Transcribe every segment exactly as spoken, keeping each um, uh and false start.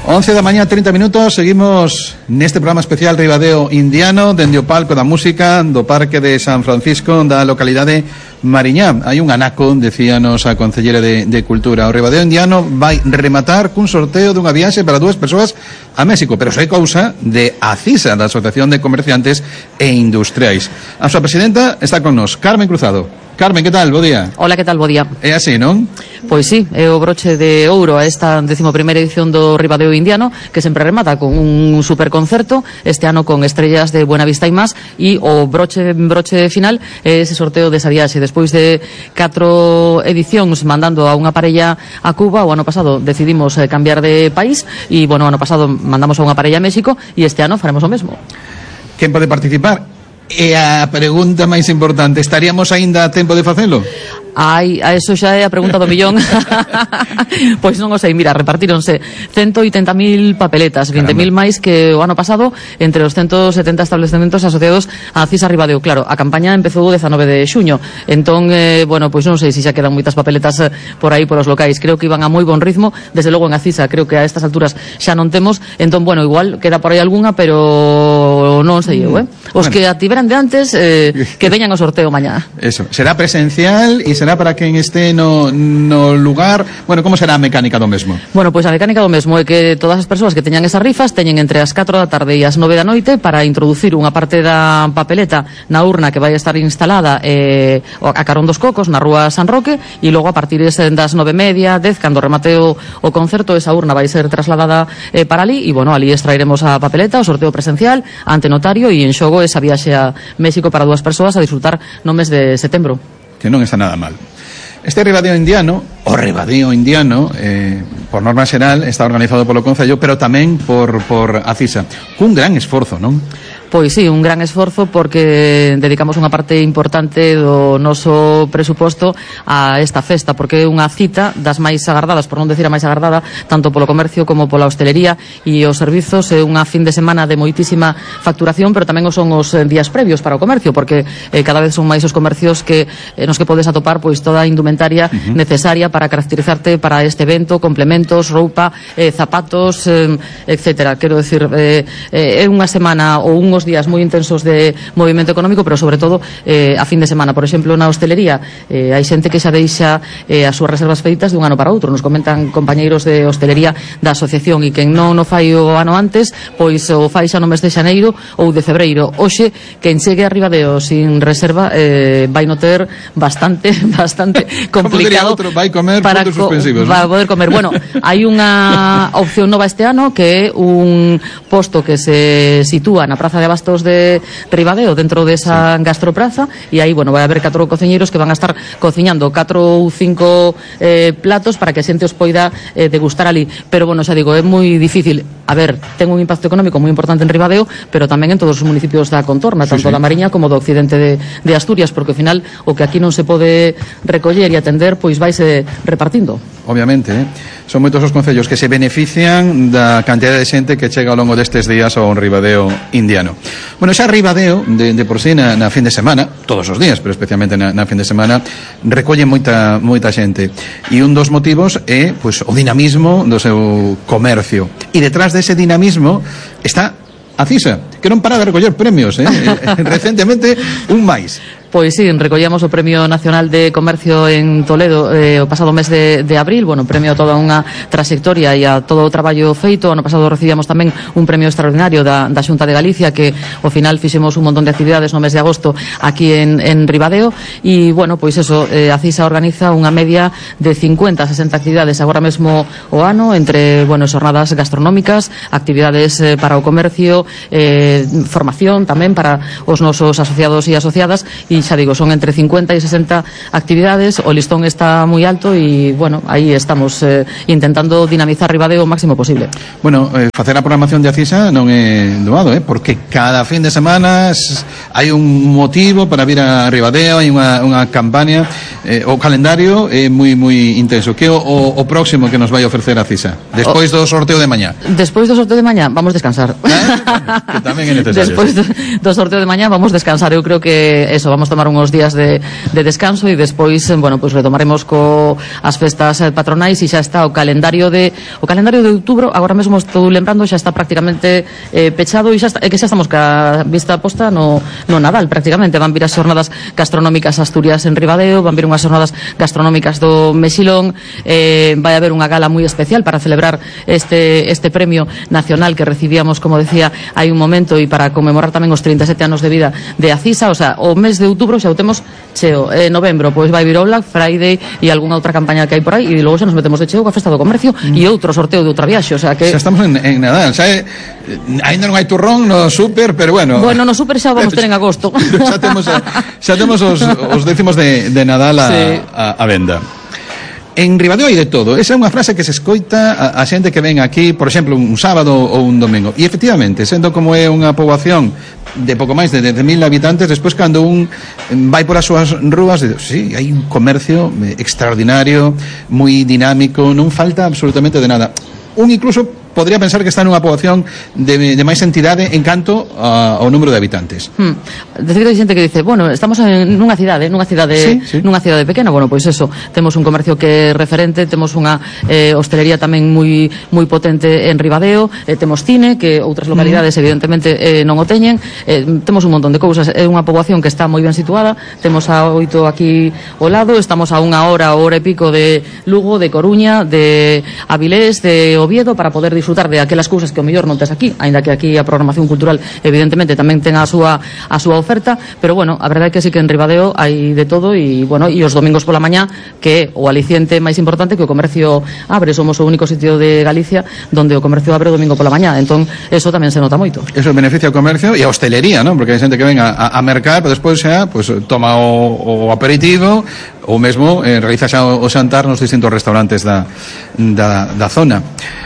once da mañá, trinta minutos, seguimos neste programa especial Ribadeo Indiano, dende o palco da música do Parque de San Francisco da localidade Mariñá. Hai un anaco, decíanos a Concelleira de, de Cultura. O Ribadeo Indiano vai rematar cun sorteo dunha viaxe para dúas persoas a México, pero sei cousa de ACISA, da Asociación de Comerciantes e Industriais. A súa presidenta está con nos, Carmen Cruzado. Carmen, que tal? Bo día. Hola, que tal? Bo día. É así, non? Pois sí, é o broche de ouro a esta décimo primeira edición do Ribadeo Indiano, que sempre remata con un superconcerto, este ano con estrellas de Buenavista e más, e o broche broche final é ese sorteo desa viaxe. Despois de catro edicións mandando a unha parella a Cuba, o ano pasado decidimos eh, cambiar de país, e, bueno, o ano pasado mandamos a unha parella a México, e este ano faremos o mesmo. Quen pode participar? E a pregunta máis importante, estaríamos aínda a tempo de facelo? Ai, a eso xa é a pregunta do millón. Pois non o sei, mira, repartíronse ciento oitenta mil papeletas, vinte mil máis que o ano pasado entre os ciento setenta establecementos asociados a CISA Ribadeo. Claro, a campaña empezou o dezanove de xuño, entón, eh, bueno, pois non sei se xa quedan moitas papeletas eh, por aí por os locais. Creo que iban a moi bon ritmo, desde logo en a CISA creo que a estas alturas xa non temos, entón, bueno, igual queda por aí algunha, pero non sei eu, eh? Os bueno, que a tiveran de antes, eh, que veñan o sorteo mañá. Eso, será presencial e será será para quen este no, no lugar. Bueno, como será a mecánica do mesmo? Bueno, pois a mecánica do mesmo é que todas as persoas que teñan esas rifas teñen entre as catro da tarde e as nove da noite para introducir unha parte da papeleta na urna que vai estar instalada eh, a carón dos Cocos na rúa San Roque, e logo a partir das nove e media, dez, cando remate o, o concerto, esa urna vai ser trasladada eh, para ali, e bueno, ali extrairemos a papeleta, o sorteo presencial ante notario, e en xogo esa viaxe a México para dúas persoas a disfrutar no mes de setembro. Que non está nada mal. Este Ribadeo Indiano, o Ribadeo Indiano, eh, por norma xeral, está organizado polo Concello, pero tamén por, por a CISA, cun gran esforzo, non? Pois sí, un gran esforzo, porque dedicamos unha parte importante do noso presuposto a esta festa, porque é unha cita das máis agardadas, por non decir a máis agardada, tanto polo comercio como pola hostelería e os servizos. É unha fin de semana de moitísima facturación, pero tamén o son os días previos para o comercio, porque eh, cada vez son máis os comercios que eh, nos que podes atopar pois toda a indumentaria uh-huh. necesaria para caracterizarte para este evento, complementos, roupa, eh, zapatos, eh, etcétera. Quero decir, eh, eh, é unha semana ou un días moi intensos de movimento económico, pero sobre todo eh, a fin de semana. Por exemplo, na hostelería eh, hai xente que xa deixa eh, as súas reservas feitas de un ano para outro. Nos comentan compañeiros de hostelería da asociación, e quen non o fai o ano antes, pois o fai xa no mes de xaneiro ou de febreiro. Hoxe, quen chegue a Ribadeo sin reserva eh, vai no ter bastante bastante complicado outro, vai comer para puntos suspensivos, ¿no? Para poder comer. Bueno, hai unha opción nova este ano, que é un posto que se sitúa na Praza de Abastos de Ribadeo, dentro desa sí. gastropraza, e aí, bueno, vai haber catro cociñeiros que van a estar cociñando catro ou cinco eh, platos para que a xente os poida eh, degustar ali. Pero, bueno, xa digo, é moi difícil. A ver, ten un impacto económico moi importante en Ribadeo, pero tamén en todos os municipios da contorna, tanto sí, sí. da Mariña como do occidente de, de Asturias, porque ao final o que aquí non se pode recoller e atender, pois vaise repartindo. Obviamente, eh? Son moitos os concellos que se benefician da cantidad de xente que chega ao longo destes días ao Ribadeo Indiano. Bueno, xa Ribadeo, de, de por sí, na, na fin de semana, todos os días, pero especialmente na, na fin de semana, recolle moita, moita xente. E un dos motivos é, pois, o dinamismo do seu comercio. E detrás dese dinamismo está a CISA, que non para de recoller premios, eh? Recentemente, un máis. Pois sí, recollemos o Premio Nacional de Comercio en Toledo eh, o pasado mes de, de abril. Bueno, premio a toda unha trayectoria e a todo o traballo feito. Ano pasado recibíamos tamén un premio extraordinario da, da Xunta de Galicia, que ao final fixemos un montón de actividades no mes de agosto aquí en, en Ribadeo. E, bueno, pois eso, eh, a CISA organiza unha media de cincuenta a sesenta actividades agora mesmo o ano, entre, bueno, xornadas gastronómicas, actividades eh, para o comercio, eh, formación tamén para os nosos asociados e asociadas, e xa digo, son entre cincuenta e sesenta actividades. O listón está moi alto e, bueno, aí estamos eh, intentando dinamizar Ribadeo o máximo posible. Bueno, eh, facer a programación de ACISA non é doado, eh, porque cada fin de semana hai un motivo para vir a Ribadeo, hai unha, unha campaña eh, o calendario é moi moi intenso. Que o, o, o próximo que nos vai ofrecer a CISA? Despois do sorteo de mañá. Despois do sorteo de mañá vamos descansar. Ah, que tamén é necesario. Despois do, do sorteo de mañá vamos descansar. Eu creo que eso, vamos tomar uns días de, de descanso e despois, bueno, pues retomaremos co as festas patronais e xa está o calendario de o calendario de outubro. Agora mesmo estou lembrando, xa está prácticamente eh, pechado e xa está, é que xa estamos ca vista posta no, no Nadal prácticamente. Van vir as xornadas gastronómicas Asturias en Ribadeo, van vir unhas xornadas gastronómicas do Mexilón, eh, vai haber unha gala moi especial para celebrar este, este premio nacional que recibíamos, como decía, hai un momento, e para conmemorar tamén os trinta e sete anos de vida de Acisa. O sea, o mes de outubro xa o temos cheo. Eh, novembro, pois vai vir o Black Friday e algunha outra campaña que hai por aí, e logo xa nos metemos de cheo coa festa do comercio mm. e outro sorteo de outra viaxe. O sea que xa estamos en, en Nadal, xa é, ainda non hai turrón no súper, pero bueno. Bueno, no súper xa vamos ter en agosto. xa temos, a, xa temos os, os décimos de, de Nadal a, sí. a, a venda. En Ribadeo hai de todo. Esa é unha frase que se escoita a, a xente que ven aquí, por exemplo, un sábado ou un domingo. E efectivamente, sendo como é unha poboación de pouco máis de dez mil habitantes, despois cando un vai polas súas rúas, dice, sí, hai un comercio extraordinario, moi dinámico, non falta absolutamente de nada. Un incluso podría pensar que está nunha poboación de, de máis entidade en canto a, ao número de habitantes. Hmm. Decir que hai xente que dice, bueno, estamos en nunha cidade, nunha cidade, sí, sí. nunha cidade pequena. Bueno, pois eso, temos un comercio que é referente, temos unha eh, hostelería tamén moi moi potente en Ribadeo, eh, temos cine, que outras localidades mm. evidentemente eh, non o teñen, eh, temos un montón de cousas. É unha poboación que está moi ben situada, temos a oito aquí ao lado, estamos a unha hora, hora e pico de Lugo, de Coruña, de Avilés, de Oviedo, para poder disfrutar de aquelas cousas que o mellor non tes aquí, aínda que aquí a programación cultural evidentemente tamén ten a súa a súa oferta, pero bueno, a verdade é que sí que en Ribadeo hai de todo. E bueno, e os domingos pola mañá, que é o aliciente máis importante, que o comercio abre, somos o único sitio de Galicia onde o comercio abre o domingo pola mañá, entón eso tamén se nota moito. Eso beneficia o comercio e a hostelería, non? Porque hai xente que ven a, a mercar, pero despois xa pues, toma o, o aperitivo ou mesmo eh, realiza xa o, o xantar nos distintos restaurantes da, da, da zona.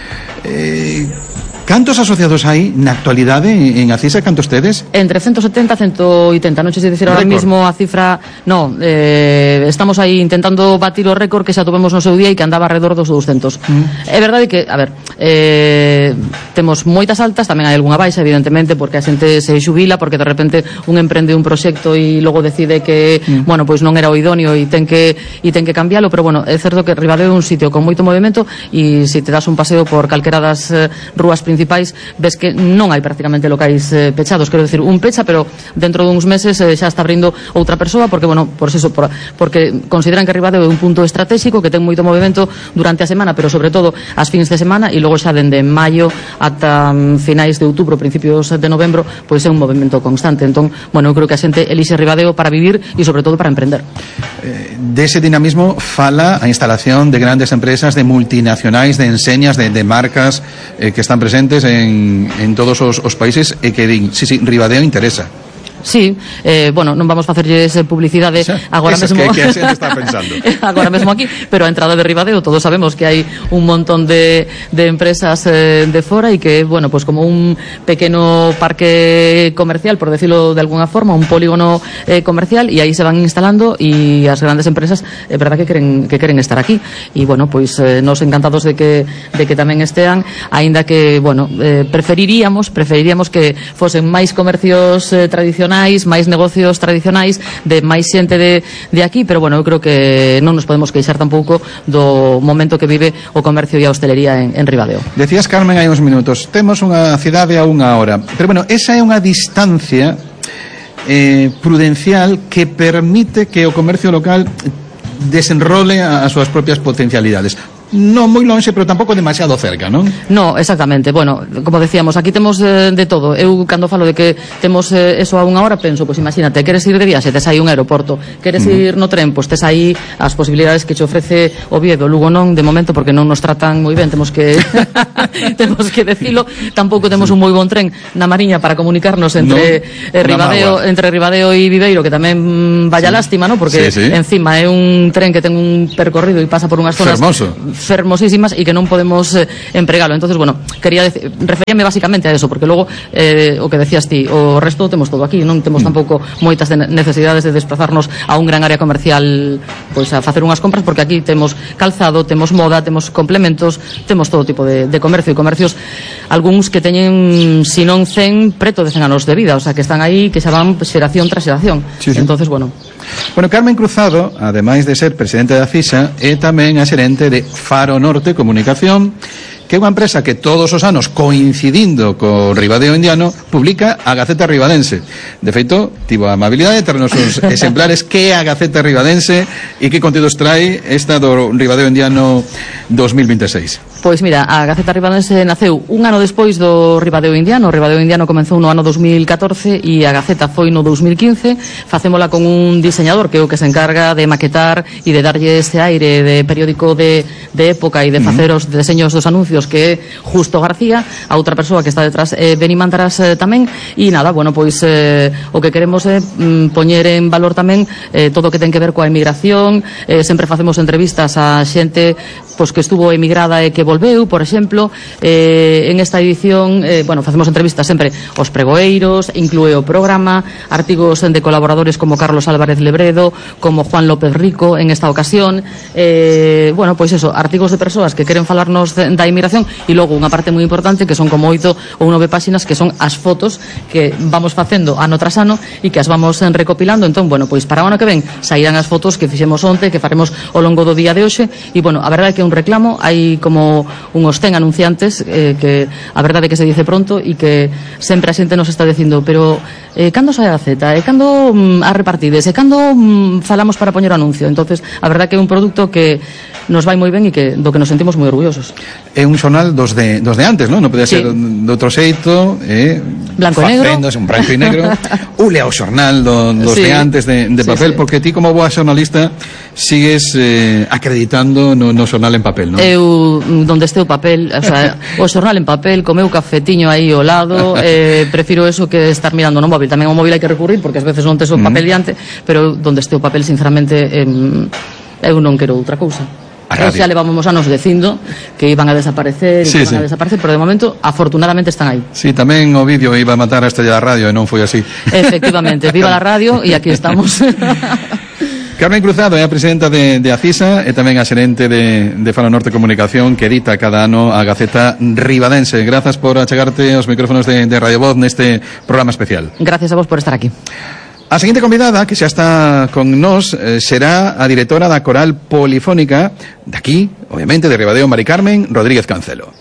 Eh, cantos asociados hai na actualidade en Acisa? Cantos tedes? Entre ciento setenta e ciento oitenta, non sei se dicir ahora mismo a cifra. No, eh, estamos aí intentando batir o récord que xa tuvemos no seu día e que andaba alrededor dos doscientos. Mm. É verdade que, a ver, eh, temos moitas altas, tamén hai algunha baixa, evidentemente, porque a xente se xubila, porque de repente un emprende un proxecto e logo decide que, mm. bueno, pois non era o idóneo e ten que e ten que cambialo, pero bueno, é certo que Ribadeo é un sitio con moito movimento e se te das un paseo por calquera das eh, rúas principais, ves que non hai prácticamente locais eh, pechados. Quero decir, un pecha, pero dentro duns meses eh, xa está abrindo outra persoa, porque, bueno, por eso, por, porque consideran que Ribadeo é un punto estratégico que ten moito movimento durante a semana, pero sobre todo as fins de semana, e logo xa dende maio ata um, finais de outubro, principios de novembro, pois é un movimento constante. Entón, bueno, eu creo que a xente elixe Ribadeo para vivir e sobre todo para emprender. Eh, de ese dinamismo fala a instalación de grandes empresas, de multinacionais, de enseñas, de, de marcas eh, que están presentes En, en todos os, os países e que din, sí, sí, Ribadeo interesa. Sí, eh, bueno, non vamos facerlles publicidade agora mesmo que, que a xente está pensando agora mesmo aquí, pero a entrada de Ribadeo todos sabemos que hai un montón de, de empresas eh, de fora e que, bueno, pues como un pequeno parque comercial, por decirlo de alguna forma, un polígono eh, comercial, e aí se van instalando e as grandes empresas é eh, verdad que queren, que queren estar aquí e, bueno, pois eh, nos encantados de que, de que tamén estean, aínda que, bueno, eh, preferiríamos preferiríamos que fosen máis comercios eh, tradicionais, máis negocios tradicionais, de máis xente de, de aquí, pero bueno, eu creo que non nos podemos queixar tampouco do momento que vive o comercio e a hostelería en, en Ribadeo. Decías, Carmen, hai uns minutos, temos unha cidade a unha hora, pero bueno, esa é unha distancia eh, prudencial que permite que o comercio local desenrole as súas propias potencialidades. Non moi lonxe, pero tampouco demasiado cerca, non? No, exactamente. Bueno, como decíamos, aquí temos eh, de todo. Eu, cando falo de que temos eh, eso a unha hora, penso, pois pues, imagínate, queres ir de viaxe, tes aí un aeroporto. Queres uh-huh. ir no tren, pois pues, tes aí as posibilidades que che ofrece Oviedo. Lugo non, de momento, porque non nos tratan moi ben, temos que temos que decilo. Tampouco temos un moi bon tren na Mariña para comunicarnos entre no, eh, Ribadeo, entre Ribadeo e Viveiro, que tamén vaya sí. lástima, ¿no? Porque sí, sí. encima é un tren que ten un percorrido e pasa por unhas zonas fermoso. fermosísimas e que non podemos eh, empregalo. Entonces, bueno, quería decir, referíame basicamente a eso, porque logo eh, o que decías ti, o resto temos todo aquí, non temos tampouco moitas de necesidades de desplazarnos a un gran área comercial pois a facer unhas compras, porque aquí temos calzado, temos moda, temos complementos, temos todo tipo de, de comercio, e comercios algúns que teñen, si non cen, preto de cen anos de vida, o sea, que están aí, que xa van xeración tras xeración. Sí, sí. Entonces, bueno. Bueno, Carmen Cruzado, ademais de ser presidente da FISA, é tamén a xerente de Faro Norte Comunicación, que é unha empresa que todos os anos, coincidindo co Ribadeo Indiano, publica a Gaceta Ribadense. De feito, tivo a amabilidade de ternos os exemplares que é a Gaceta Ribadense e que contidos trae esta do Ribadeo Indiano dos mil veintiséis. Pois mira, a Gaceta Ribadense naceu un ano despois do Ribadeo Indiano. O Ribadeo Indiano comezou no ano dos mil catorce e a Gaceta foi no dos mil quince. Facémola con un diseñador que é o que se encarga de maquetar e de darlle ese aire de periódico de, de época e de facer os deseños dos anuncios, que é Justo García. A outra persoa que está detrás é Beni Mandaras eh, tamén. E nada, bueno, pois eh, o que queremos é mm, poñer en valor tamén eh, todo o que ten que ver coa emigración. Eh, sempre facemos entrevistas a xente pois que estuvo emigrada e que volveu, por exemplo. Eh, en esta edición, eh, bueno, facemos entrevistas sempre aos pregoeiros, inclúe o programa, artigos de colaboradores como Carlos Álvarez Lebredo, como Juan López Rico en esta ocasión. Eh, bueno, pois eso, artigos de persoas que queren falarnos de, da emigración, e logo unha parte moi importante que son como oito ou nove páxinas que son as fotos que vamos facendo ano tras ano e que as vamos recopilando. Entón, bueno, pois para o ano que ven sairán as fotos que fixemos onte, que faremos ao longo do día de hoxe. E bueno, a verdade é que é un reclamo, hai como unhos cen anunciantes eh, que a verdade é que se dice pronto e que sempre a xente nos está dicindo, pero eh, cando sai a Gaceta, e cando mm, a repartides, e cando mm, falamos para poñer o anuncio. Entonces, a verdade é que é un produto que nos vai moi ben e que do que nos sentimos moi orgullosos. É un xornal dos de, dos de antes, non? Non podía ser sí. de outro xeito, eh, blanco e negro, un branco e negro. Ule ao xornal do, dos sí. de antes de, de papel, sí, sí. Porque ti como boa xornalista sigues eh, acreditando no, no xornal en papel, non? Eu, donde este o papel, o sea, o xornal en papel, co meu cafetiño aí ao lado, eh, prefiro eso que estar mirando no móvil. Tamén ao móvil hai que recurrir, porque ás veces non tes o papel mm. diante, pero donde este o papel, sinceramente, eh, eu non quero outra cousa. Pero xa levábamos anos dicindo que iban a desaparecer, sí, que iban sí. a desaparecer, pero de momento, afortunadamente, están aí. Sí, tamén o vídeo iba a matar a estrella da radio e non foi así. Efectivamente, viva la radio e aquí estamos. Carmen Cruzado é a presidenta de, de ACISA e tamén a xerente de, de Faro Norte Comunicación, que edita cada ano a Gaceta Ribadense. Grazas por achegarte aos micrófonos de, de Radio Voz neste programa especial. Gracias a vos por estar aquí. A seguinte convidada, que xa está con nós, eh, será a directora da Coral Polifónica, daqui, obviamente, de Ribadeo, Mari Carmen Rodríguez Cancelo.